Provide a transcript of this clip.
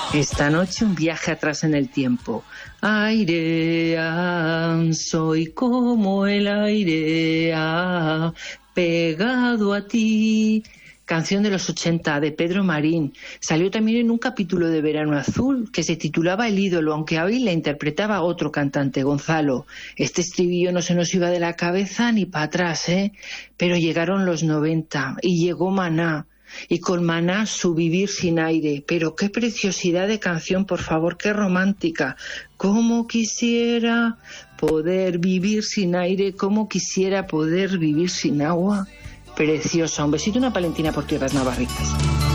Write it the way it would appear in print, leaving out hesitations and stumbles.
Esta noche un viaje atrás en el tiempo. Aire, soy como el aire, pegado a ti. Canción de los 80 de Pedro Marín. Salió también en un capítulo de Verano Azul que se titulaba El ídolo, aunque hoy la interpretaba otro cantante, Gonzalo. Este estribillo no se nos iba de la cabeza ni para atrás, Pero llegaron los 90 y llegó Maná. Y con Maná su Vivir sin aire. Pero qué preciosidad de canción, por favor, qué romántica. Cómo quisiera poder vivir sin aire, cómo quisiera poder vivir sin agua. Preciosa. Un besito y una palentina por tierras navarritas.